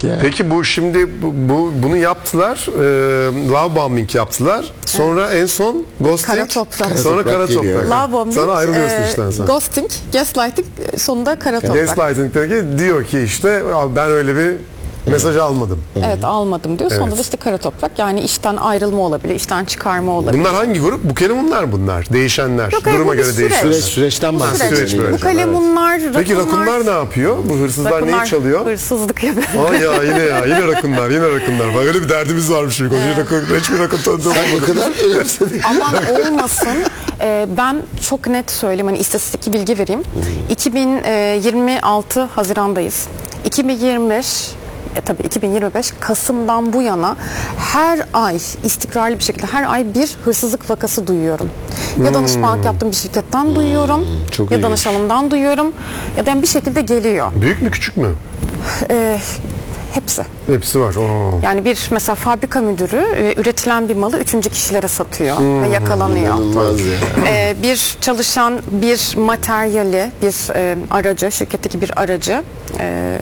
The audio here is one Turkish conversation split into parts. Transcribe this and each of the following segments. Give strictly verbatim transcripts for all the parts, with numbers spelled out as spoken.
Yani. Peki bu şimdi bu, bu bunu yaptılar, e, love bombing yaptılar. Sonra evet. en son ghosting. Kara toprak. Sonra kara toprak. Love bombing. Sonra ayrılıyorsun e, işten sonra. Ghosting, gaslighting, sonunda kara toprak. Gaslighting'deki diyor ki işte ben öyle bir mesajı almadım. Evet, almadım diyor. Sonunda evet. da işte kara toprak, yani işten ayrılma olabilir, işten çıkarma olabilir. Bunlar hangi grup? Bu kalemunlar bunlar. Değişenler. Yok, duruma göre süreç. değişiyor. Süreç, süreçten bahsediyoruz. Bu kalemunlar, evet. Peki rakunlar ne yapıyor? Bu hırsızlar rakunlar neyi çalıyor? Hırsızlık yapıyor. Aa ya yine ya yine rakunlar, yine rakunlar. Bak öyle bir derdimiz varmış. Evet. Rakun, hiçbir rakun tanıdığım o kadar önemsedim. Aman olmasın. Ee, ben çok net söyleyeyim, hani istatistik bilgi vereyim. iki bin yirmi altı Haziran'dayız. iki bin yirmi beş E, tabii iki bin yirmi beş Kasım'dan bu yana her ay istikrarlı bir şekilde her ay bir hırsızlık vakası duyuyorum. Hmm. Ya danışmanlık yaptığım bir şirketten hmm. duyuyorum. Çok ya iyi. Danışanımdan duyuyorum. Ya da bir şekilde geliyor. Büyük mü küçük mü? Ee, hepsi. Hepsi var. Oo. Yani bir mesela fabrika müdürü e, üretilen bir malı üçüncü kişilere satıyor hmm. ve yakalanıyor. Ee, bir çalışan bir materyali, bir e, aracı, şirketteki bir aracı e,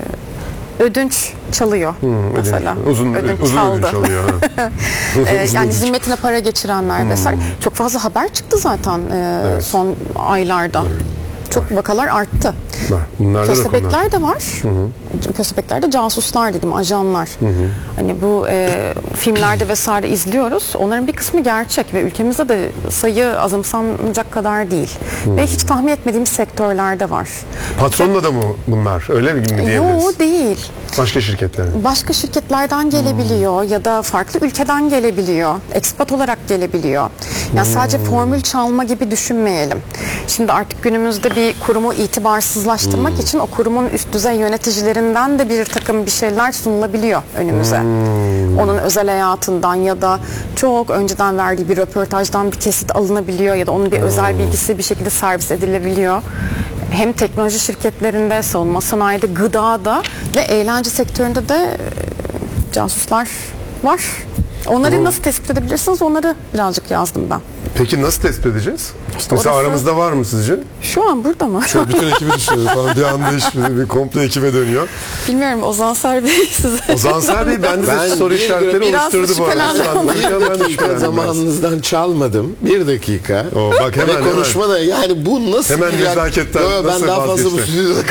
ödünç çalıyor hmm, mesela. Uzun, ödünç uzun çaldı. ödünç çalıyor. ee, yani zimmetine para geçirenler hmm. vesaire. Çok fazla haber çıktı zaten e, evet. son aylarda. Evet. Çok vakalar arttı. Köstebekler de var. Hı hı. Köstebekler de casuslar dedim, ajanlar. Hı hı. Hani bu e, filmlerde vesaire izliyoruz. Onların bir kısmı gerçek ve ülkemizde de sayı azımsanacak kadar değil. Hı. Ve hiç tahmin etmediğimiz sektörlerde var. Patronla da mı bunlar? Öyle mi diyebiliriz? Yok, değil. Başka şirketler. Başka şirketlerden gelebiliyor hmm. ya da farklı ülkeden gelebiliyor. Ekspat olarak gelebiliyor. Yani hmm. sadece formül çalma gibi düşünmeyelim. Şimdi artık günümüzde bir kurumu itibarsızlaştırmak hmm. için o kurumun üst düzey yöneticilerinden de bir takım bir şeyler sunulabiliyor önümüze. Hmm. Onun özel hayatından ya da çok önceden verdiği bir röportajdan bir kesit alınabiliyor ya da onun bir hmm. özel bilgisi bir şekilde servis edilebiliyor. Hem teknoloji şirketlerinde, savunma sanayide, gıdada ve eğlence sektöründe de e, casuslar var. Onları hmm. nasıl tespit edebilirsiniz? Onları birazcık yazdım ben. Peki nasıl tespit edeceğiz? İşte mesela orası... aramızda var mı sizce? Şu an burada mı? Şu bütün ekibi düşünüyoruz falan. Bir anda iş bir komple ekibe dönüyor. Bilmiyorum, Ozan Ser Bey size. Ozan Ser Bey bende de soru işaretleri oluşturdu bu arada. Bir dakika zamanınızdan çalmadım. Bir dakika. Oo, bak hemen Ve konuşma da yani bu nasıl? Hemen bir nezaketten yo, nasıl ben daha fazla bu stüdyoda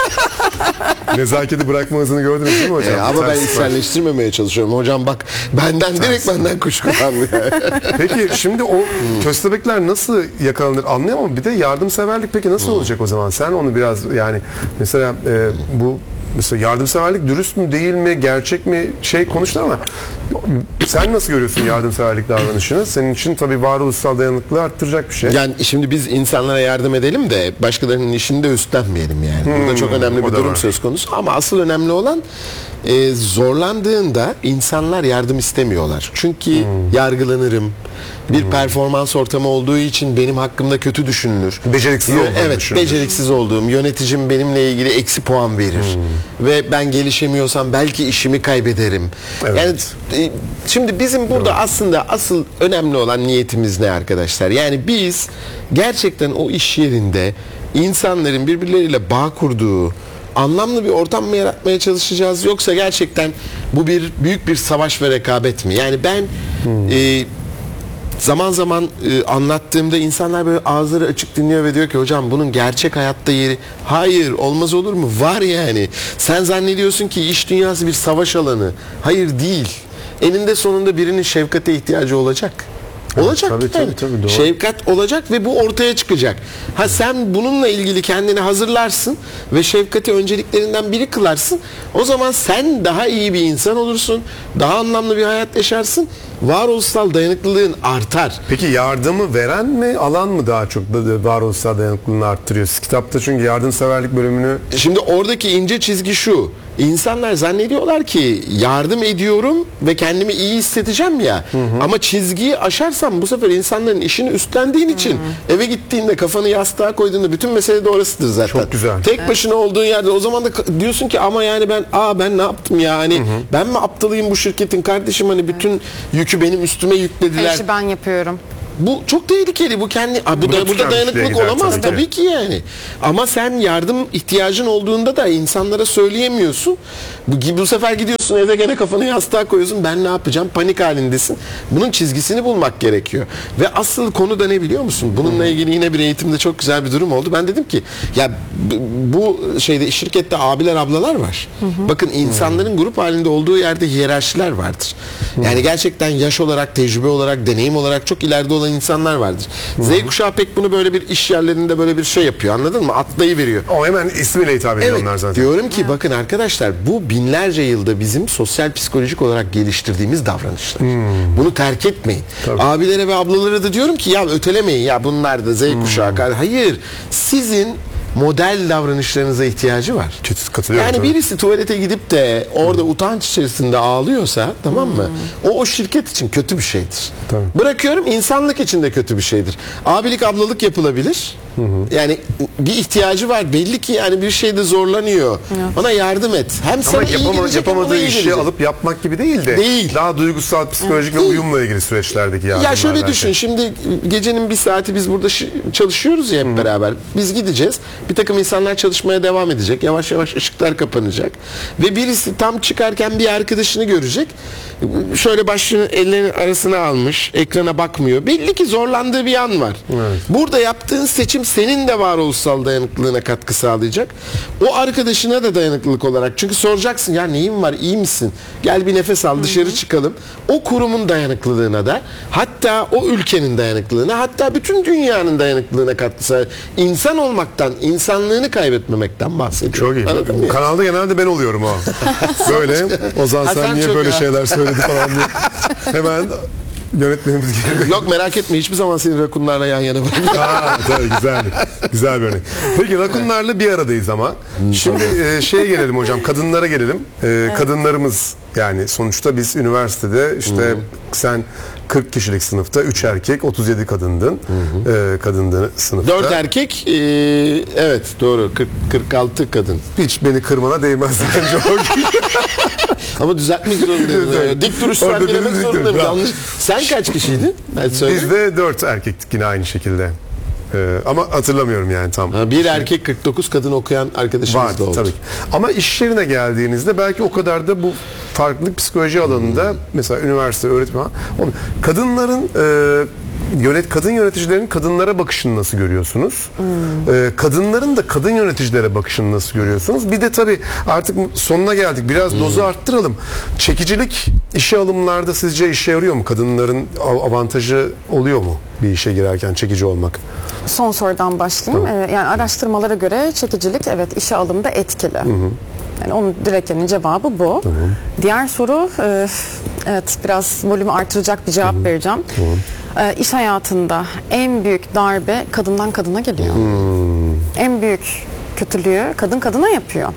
nezaketi bırakma hızını gördünüz değil mi hocam? E, ama ben içselleştirmemeye çalışıyorum. Hocam bak benden direkt benden kuşkulandı. Peki şimdi o köstebekler nasıl yakalanır anlayamam. Bir de yardımseverlik peki nasıl olacak o zaman? Sen onu biraz yani mesela e, bu mesela yardımseverlik dürüst mü değil mi, gerçek mi şey konuştular ama sen nasıl görüyorsun yardımseverlik davranışını? Senin için tabii varoluşsal dayanıklılığı arttıracak bir şey. Yani şimdi biz insanlara yardım edelim de başkalarının işini de üstlenmeyelim yani. Hmm, burada çok önemli bir durum var. Söz konusu ama asıl önemli olan e, zorlandığında insanlar yardım istemiyorlar. Çünkü hmm. yargılanırım. Bir hmm. performans ortamı olduğu için benim hakkımda kötü düşünülür. Beceriksiz olduğum Evet, düşünülür. beceriksiz olduğum, yöneticim benimle ilgili eksi puan verir. Hmm. Ve ben gelişemiyorsam belki işimi kaybederim. Evet. Yani e, şimdi bizim burada evet. aslında asıl önemli olan niyetimiz ne arkadaşlar? Yani biz gerçekten o iş yerinde insanların birbirleriyle bağ kurduğu anlamlı bir ortam mı yaratmaya çalışacağız, yoksa gerçekten bu bir büyük bir savaş ve rekabet mi? Yani ben hmm. e, zaman zaman e, anlattığımda insanlar böyle ağızları açık dinliyor ve diyor ki hocam bunun gerçek hayatta yeri, hayır olmaz olur mu? Var yani. Sen zannediyorsun ki iş dünyası bir savaş alanı. Hayır değil. Eninde sonunda birinin şefkate ihtiyacı olacak. Olacak. Evet, tabii, tabii, tabii, doğru. Şefkat olacak ve bu ortaya çıkacak. Ha sen bununla ilgili kendini hazırlarsın ve şefkati önceliklerinden biri kılarsın. O zaman sen daha iyi bir insan olursun. Daha anlamlı bir hayat yaşarsın. Varoluşsal dayanıklılığın artar. Peki yardımı veren mi, alan mı daha çok varoluşsal dayanıklılığını arttırıyor? Siz kitapta çünkü yardımseverlik bölümünü... Şimdi oradaki ince çizgi şu. İnsanlar zannediyorlar ki yardım ediyorum ve kendimi iyi hissedeceğim ya. Hı hı. Ama çizgiyi aşarsam bu sefer insanların işini üstlendiğin için hı. eve gittiğinde kafanı yastığa koyduğunda bütün mesele de orasıdır zaten. Çok güzel. Tek evet. başına olduğun yerde o zaman da diyorsun ki ama yani ben aa ben ne yaptım ya hani hı hı. ben mi aptalıyım bu şirketin kardeşim hani bütün evet. yükü benim üstüme yüklediler. Her işi ben yapıyorum. Bu çok tehlikeli. Bu kendi bu, bu da burada dayanıklılık olamaz tabii, tabii ki yani. Ama sen yardım ihtiyacın olduğunda da insanlara söyleyemiyorsun. Bu, bu sefer gidiyorsun geliyorsun evde gene kafanı yastığa koyuyorsun. Ben ne yapacağım? Panik halindesin. Bunun çizgisini bulmak gerekiyor. Ve asıl konu da ne biliyor musun? Bununla ilgili yine bir eğitimde çok güzel bir durum oldu. Ben dedim ki ya bu şeyde şirkette abiler ablalar var. Hı hı. Bakın insanların grup halinde olduğu yerde hiyerarşiler vardır. Yani gerçekten yaş olarak, tecrübe olarak, deneyim olarak çok ileride olan insanlar vardır. Hı hı. Z kuşağı pek bunu böyle bir iş yerlerinde böyle bir şey yapıyor. Anladın mı? Atlayıveriyor. O hemen ismiyle hitap ediyor evet, onlar zaten. Diyorum ki bakın arkadaşlar bu binlerce yılda bizim sosyal psikolojik olarak geliştirdiğimiz davranışlar. Hmm. Bunu terk etmeyin. Tabii. Abilere ve ablalara da diyorum ki ya ötelemeyin ya bunlar da Z kuşağı. Hmm. Hayır. Sizin model davranışlarınıza ihtiyacı var. Katılıyorum. Yani birisi tuvalete gidip de orada hmm. utanç içerisinde ağlıyorsa tamam mı? Hmm. O o şirket için kötü bir şeydir. Tabii. Bırakıyorum insanlık için de kötü bir şeydir. Abilik ablalık yapılabilir. Hı hı. Yani bir ihtiyacı var. Belli ki yani bir şeyde zorlanıyor. Evet. Ona yardım et. Hem sana ama iyi yapama, gelecek, yapamadığı işi gelecek. Alıp yapmak gibi değil de değil. Daha duygusal, psikolojik evet. ve uyumla ilgili süreçlerdeki yardımlar. Ya şöyle belki. düşün. Şimdi gecenin bir saati biz burada çalışıyoruz ya hep hı. beraber. Biz gideceğiz. Bir takım insanlar çalışmaya devam edecek. Yavaş yavaş ışıklar kapanacak. Ve birisi tam çıkarken bir arkadaşını görecek. Şöyle başını ellerinin arasına almış. Ekrana bakmıyor. Belli ki zorlandığı bir an var. Evet. Burada yaptığın seçim senin de varoluşsal dayanıklılığına katkı sağlayacak. O arkadaşına da dayanıklılık olarak. Çünkü soracaksın ya neyin var, iyi misin? Gel bir nefes al, dışarı çıkalım. O kurumun dayanıklılığına da, hatta o ülkenin dayanıklılığına, hatta bütün dünyanın dayanıklılığına katkı sağlayacak. İnsan olmaktan, insanlığını kaybetmemekten bahsediyorum. Çok iyi. Bu kanalda genelde ben oluyorum o. Böyle. O zaman sen niye böyle ya. şeyler söyledi falan diye. Hemen yönetmenimiz geliyor. Yok merak etme hiçbir zaman seni rakunlarla yan yana bırakmam. Tabii güzel. Güzel bir örnek. Peki rakunlarla bir aradayız ama. Şimdi e, şeye gelelim hocam. Kadınlara gelelim. E, evet. Kadınlarımız yani sonuçta biz üniversitede işte hmm. sen kırk kişilik sınıfta üç erkek otuz yedi kadındın. Hı hı. E, kadındı sınıfta. dört erkek e, evet doğru kırk, kırk altı kadın. Hiç beni kırmana değmez bence o. Ama düzeltmek zorundayım. Dik duruş sergilemek zorundayım. Yanlış. Sen kaç kişiydin? Biz de dört erkektik yine aynı şekilde. Ee, ama hatırlamıyorum yani tam. Ha, bir erkek kırk dokuz kadın okuyan arkadaşımız var, da oldu. Tabii. Ama iş yerine geldiğinizde belki o kadar da bu farklılık psikoloji alanında hmm. mesela üniversite öğretmen kadınların e, yönet kadın yöneticilerin kadınlara bakışını nasıl görüyorsunuz? Hmm. E, kadınların da kadın yöneticilere bakışını nasıl görüyorsunuz? Bir de tabii artık sonuna geldik. Biraz hmm. dozu arttıralım. Çekicilik işe alımlarda sizce işe yarıyor mu? Kadınların avantajı oluyor mu bir işe girerken çekici olmak? Son sorudan başlayayım. Ee, yani araştırmalara göre çekicilik evet işe alımda etkili. Hı hı. Yani onun direktinin cevabı bu. Hı hı. Diğer soru e, evet biraz volümü artıracak bir cevap hı hı. vereceğim. Hı hı. E, iş hayatında en büyük darbe kadından kadına geliyor. Hı. En büyük kötülüğü kadın kadına yapıyor.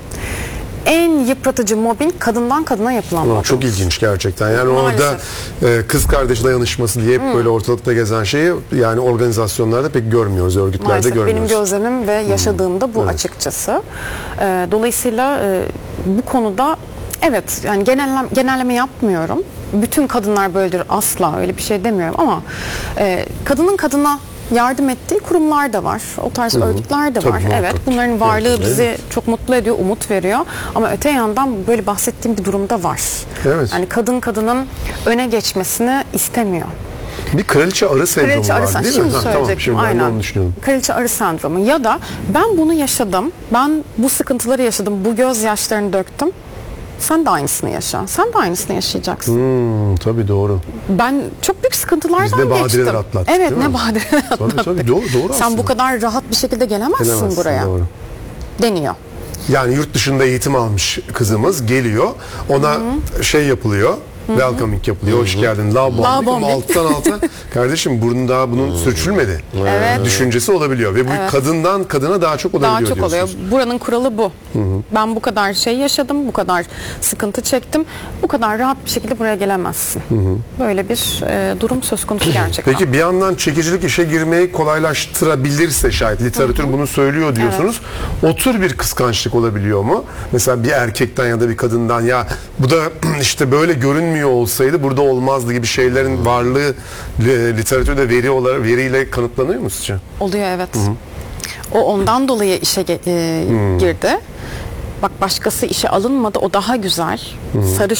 En yıpratıcı mobbing kadından kadına yapılan mobbing. Çok ilginç gerçekten. Yani maalesef. Orada e, kız kardeş dayanışması diye hep hmm. böyle ortalıkta gezen şeyi yani organizasyonlarda pek görmüyoruz, örgütlerde maalesef görmüyoruz. Benim gözlemim ve yaşadığım da bu evet. açıkçası. E, dolayısıyla e, bu konuda evet yani genelleme, genelleme yapmıyorum. Bütün kadınlar böyledir asla öyle bir şey demiyorum ama e, kadının kadına yardım ettiği kurumlar da var. O tarz Hı-hı. örgütler de var. Tabii, evet, bunların varlığı evet, bizi evet. çok mutlu ediyor, umut veriyor. Ama öte yandan böyle bahsettiğim bir durumda var. Evet. Yani kadın kadının öne geçmesini istemiyor. Bir kraliçe arı sendromu kraliçe arı var sen- değil şimdi mi? Ha, tamam, şimdi aynen. onu düşünüyorum. Kraliçe arı sendromu ya da ben bunu yaşadım, ben bu sıkıntıları yaşadım, bu gözyaşlarını döktüm. Sen de aynısını yaşa. Sen de aynısını yaşayacaksın. Hmm, tabii doğru. Ben çok büyük sıkıntılardan geçtim. Biz de badireler atlattık. Evet ne badireler atlattık. Tabii, tabii, doğru, doğru Sen bu kadar rahat bir şekilde gelemezsin, gelemezsin buraya. Doğru. Deniyor. Yani yurt dışında eğitim almış kızımız geliyor. Ona Hı-hı. şey yapılıyor. Hı-hı. Welcoming yapılıyor. Hı-hı. Hoş geldin. Love bombing. Ama alttan alta kardeşim burun daha bunun sürçülmedi. Evet. Düşüncesi olabiliyor. Ve bu evet. kadından kadına daha çok olabiliyor Daha çok diyorsunuz. oluyor. Buranın kuralı bu. Hı-hı. Ben bu kadar şey yaşadım. Bu kadar sıkıntı çektim. Bu kadar rahat bir şekilde buraya gelemezsin. Hı-hı. Böyle bir e, durum söz konusu gerçekten. Peki bir yandan çekicilik işe girmeyi kolaylaştırabilirse şayet literatür Hı-hı. bunu söylüyor diyorsunuz. Evet. O tür bir kıskançlık olabiliyor mu? Mesela bir erkekten ya da bir kadından ya bu da işte böyle görünmüyor olsaydı burada olmazdı gibi şeylerin varlığı literatürde veri olarak veriyle kanıtlanıyor mu sizce? Oluyor evet. Hı-hı. O ondan dolayı işe e, girdi. Bak başkası işe alınmadı. O daha güzel. Hı-hı. Sarı